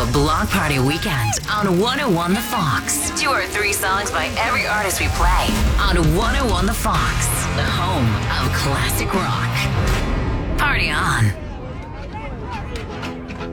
Block Party Weekend on 101 The Fox. 2 or 3 songs by every artist we play on 101 The Fox, the home of classic rock. Party on.